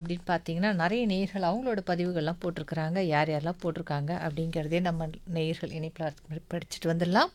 அப்படின்னு பார்த்தீங்கன்னா, நெறைய நேயர்கள் அவங்களோட பதிவுகள்லாம் போட்டிருக்கிறாங்க. யார் யாரெல்லாம் போட்டிருக்காங்க அப்படிங்கிறதே நம்ம நேயர்கள் இணைப்பில படிச்சுட்டு வந்துடலாம்.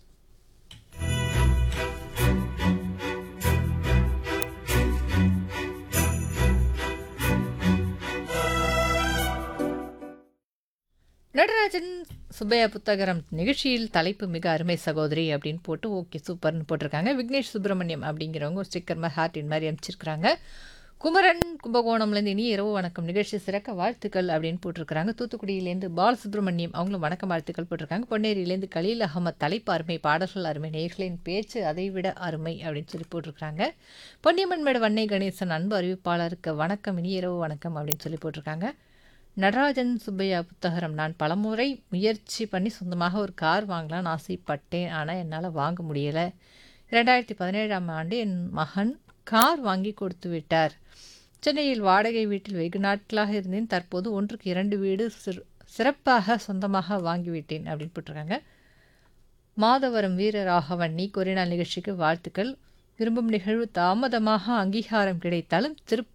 நடராஜன் சுப்பையா புத்தகரம் நிகழ்ச்சியில் தலைப்பு மிக அருமை சகோதரி அப்படின்னு போட்டு ஓகே சூப்பர்னு போட்டிருக்காங்க. விக்னேஷ் சுப்பிரமணியம் அப்படிங்கிறவங்க ஒரு ஸ்டிக்கர் மாதிரி ஹார்ட்டின் மாதிரி அனுப்பிச்சிருக்கிறாங்க. குமரன் கும்பகோணம்லேருந்து இனி இரவு வணக்கம் நிகழ்ச்சி சிறக்க வாழ்த்துக்கள் அப்படின்னு போட்டிருக்கிறாங்க. தூத்துக்குடியிலேருந்து பாலசுப்ரமணியம் அவங்களும் வணக்கம் வாழ்த்துக்கள் போட்டிருக்காங்க. பொன்னேரியிலேருந்து கலீல் அகமது தலைப்பு அருமை, பாடல்கள் அருமை, நேயர்களின் பேச்சு அதைவிட அருமை அப்படின்னு சொல்லி போட்டிருக்கிறாங்க. பொன்னியம்மன் மேடு வன்னை கணேசன் அன்பு அறிவிப்பாளருக்கு வணக்கம், இனி இரவு வணக்கம் அப்படின்னு சொல்லி போட்டிருக்காங்க. நடராஜன் சுப்பையா புத்தகரம் நான் பலமுறை முயற்சி பண்ணி சொந்தமாக ஒரு கார் வாங்கலான்னு ஆசைப்பட்டேன். ஆனால் என்னால் வாங்க முடியலை. 2017ஆம் ஆண்டு என் மகன் கார் வாங்கி கொடுத்து விட்டார். சென்னையில் வாடகை வீட்டில் வெகு நாட்களாக இருந்தேன். தற்போது 1க்கு 2 வீடு சிறப்பாக சொந்தமாக வாங்கிவிட்டேன் அப்படின்னு போட்டிருக்காங்க. மாதவரம் வீரராகவன் நீ கொரிநாள் நிகழ்ச்சிக்கு வாழ்த்துக்கள். விரும்பும் நிகழ்வு தாமதமாக அங்கீகாரம் கிடைத்தாலும்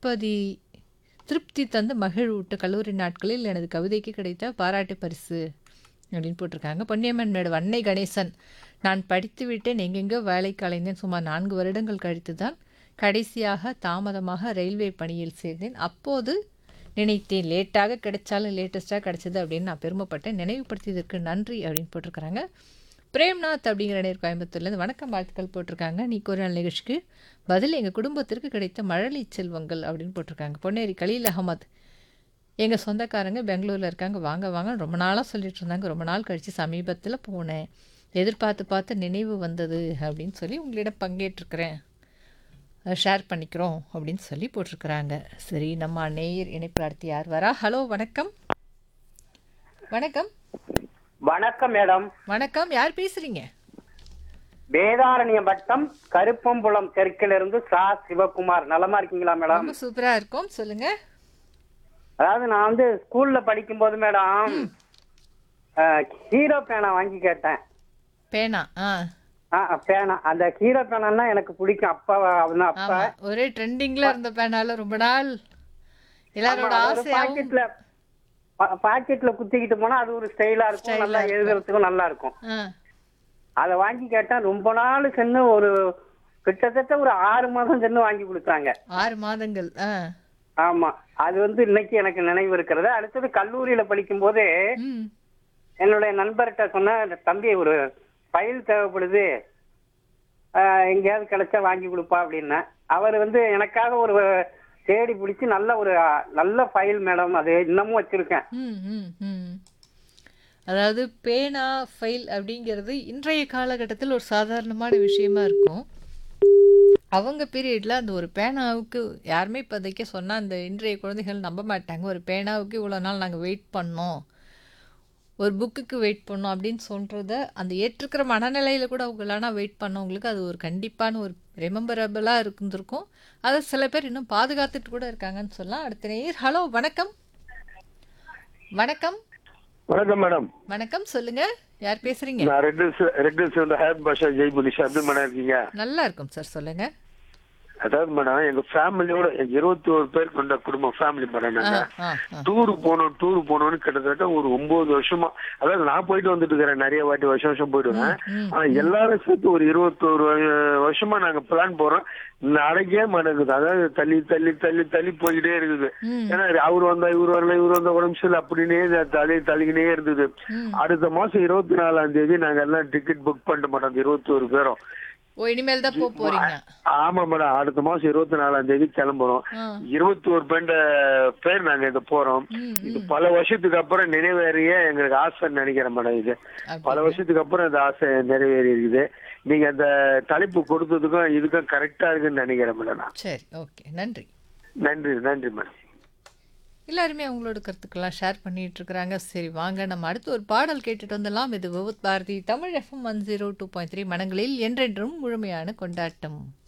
திருப்தி தந்து மகிழ்வூட்டு கல்லூரி நாட்களில் எனது கவிதைக்கு கிடைத்த பாராட்டு பரிசு அப்படின்னு போட்டிருக்காங்க. பொன்னியம்மன் மேடு வன்னை கணேசன் நான் படித்து விட்டேன், எங்கெங்கோ வேலைக்கு அலைந்தேன். சுமார் 4 வருடங்கள் கழித்து தான் கடைசியாக தாமதமாக ரயில்வே பணியில் சேர்ந்தேன். அப்போது நினைத்தேன் லேட்டாக கிடைச்சாலும் லேட்டஸ்ட்டாக கிடைச்சது அப்படின்னு நான் பெருமைப்பட்டேன். நினைவுபடுத்தியதற்கு நன்றி அப்படின்னு போட்டிருக்கிறாங்க. பிரேம்நாத் அப்படிங்கிற நேர் கோயம்புத்தூர்லேருந்து வணக்கம் வாழ்த்துக்கள் போட்டிருக்காங்க. நீ ஒரு நாள் நிகழ்ச்சிக்கு பதில் எங்கள் குடும்பத்திற்கு கிடைத்த மழலை செல்வங்கள் அப்படின்னு போட்டிருக்காங்க. பொன்னேரி கலீல் அகமது எங்கள் சொந்தக்காரங்க பெங்களூரில் இருக்காங்க, வாங்க வாங்க ரொம்ப நாளாக சொல்லிட்டு இருந்தாங்க. ரொம்ப நாள் கழித்து சமீபத்தில் போனேன், எதிர்பார்த்து நினைவு வந்தது அப்படின்னு சொல்லி உங்களிடம் பங்கேற்றிருக்கிறேன், ஷேர் பண்ணிக்கிறோம் அப்படின்னு சொல்லி போட்டிருக்கிறாங்க. சரி, நம்ம நேயர் இணைப்பில் அடுத்து யார் வரா? ஹலோ வணக்கம். வணக்கம். வணக்கம் மேடம். வணக்கம், யார் பேசுறீங்க? வேதாரண்ய வட்டம் கருப்பம்புலம் தெற்கிலிருந்து சா சிவகுமார். நலமா இருக்கீங்களா மேடம்? ரொம்ப சூப்பரா இருக்கும், சொல்லுங்க. அதாவது நான் வந்து ஸ்கூல்ல படிக்கும் போது மேடம் ஹீரோ பேனா வாங்கி கேட்டேன். பேனா? பேனா, அந்த ஹீரோ பேனா எனக்கு பிடிக்கும். அப்பா ஒரே ட்ரெண்டிங்ல இருந்த பேனால ரொம்ப நாள் எல்லாரோட ஆசையாவும் பாக்கெட்ல குத்திக்கிட்டு போனா அது ஒரு ஸ்டைலா இருக்கும், நல்லா எழுதுறதுக்கும் நல்லா இருக்கும். அதை வாங்கி கேட்டா ரொம்ப நாள் சென்று ஒரு கிட்டத்தட்ட ஒரு 6 மாதம் சென்று வாங்கி கொடுத்தாங்க. 6 மாதங்கள்? ஆமா, அது வந்து இன்னைக்கு எனக்கு நினைவு இருக்கிறது. அடுத்தது கல்லூரியில படிக்கும் போது என்னுடைய நண்பர்கிட்ட சொன்ன, தம்பி ஒரு ஃபைல் தேவைப்படுது, எங்கேயாவது கிடைச்சா வாங்கி கொடுப்பா அப்படின்னா, அவர் வந்து எனக்காக ஒரு தேடி பிடிச்சி நல்ல ஃபைல் மேடம், அது இன்னமும் வச்சிருக்கேன். அதாவது பேனா ஃபைல் அப்படிங்கிறது இன்றைய காலகட்டத்தில் ஒரு சாதாரணமான விஷயமா இருக்கும். அவங்க பீரியட்ல அந்த ஒரு பேனாவுக்கு யாருமே இப்போதைக்கு சொன்னால் அந்த இன்றைய குழந்தைகள் நம்ப மாட்டாங்க. ஒரு பேனாவுக்கு இவ்வளோ நாள் நாங்கள் வெயிட் பண்ணோம், ஒரு புக்குக்கு வெயிட் பண்ணோம் அப்படின்னு சொல்கிறத அந்த ஏற்றுக்கிற மனநிலையில் கூட அவங்களானா வெயிட் பண்ணவங்களுக்கு அது ஒரு கண்டிப்பான ஒரு ரிமெம்பரபிளாக இருந்திருக்கும். அதை சில பேர் இன்னும் பாதுகாத்துட்டு கூட இருக்காங்கன்னு சொல்லலாம். அடுத்த நேயர். ஹலோ வணக்கம். வணக்கம். வணக்கம் மேடம். வணக்கம், சொல்லுங்க, யார் பேசுறீங்க? நான் ரெட் ஹேர் பாஷா ஜெய்புலிஷா. எப்படி மேடம் இருக்கீங்க? நல்லா இருக்கும் சார், சொல்லுங்க. அதாவது மேடம், எங்க ஃபேமிலியோட 21 பேர் கொண்ட குடும்பம் ஃபேமிலி மேடம். நாங்க டூர் போனோம்னு கிட்டத்தட்ட ஒரு 9 வருஷமா, அதாவது நான் போயிட்டு வந்துட்டு இருக்கிறேன் நிறைய வாட்டி, வருஷம் போயிடுவேன். ஆனா எல்லாரும் சேர்த்து ஒரு 21 வருஷமா நாங்க பிளான் போறோம், நடக்கவே மாட்டேங்குது. அதாவது தள்ளி தள்ளி தள்ளி தள்ளி போய்கிட்டே இருக்குது. ஏன்னா அவர் வந்தா இவர் வரல, இவர் வந்தா உடம்பு சரியில்லை, அப்படின்னே தள்ளிக்கினே இருந்தது. அடுத்த மாசம் 24ஆம் தேதி நாங்க எல்லாம் டிக்கெட் புக் பண்ணிட்டு மாட்டோம், 21 பேரும். இனிமேல் தான் போறீங்க? ஆமா மேடம், அடுத்த மாசம் 24ஆம் தேதி கிளம்புறோம். 21 பேர் நாங்க இங்க போறோம். இது பல வருஷத்துக்கு அப்புறம் நிறைவேறிய எங்களுக்கு ஆசை நினைக்கிறேன் மேடம். இது பல வருஷத்துக்கு அப்புறம் இந்த ஆசை நிறைவேறி இருக்குது. நீங்க அந்த தலைப்பு கொடுத்ததுக்கும் இதுக்கும் கரெக்டா இருக்குன்னு நினைக்கிறேன் மேடம். சரி, ஓகே, நன்றி. நன்றி நன்றி மேடம். எல்லாருமே அவங்களோட கருத்துக்கெல்லாம் ஷேர் பண்ணிட்டு இருக்கிறாங்க. சரி, வாங்க நம்ம அடுத்து ஒரு பாடல் கேட்டுட்டு வந்துடலாம். இது விவித் பாரதி தமிழ் FM 102.3 மனங்களில் என்றென்றும் முழுமையான கொண்டாட்டம்.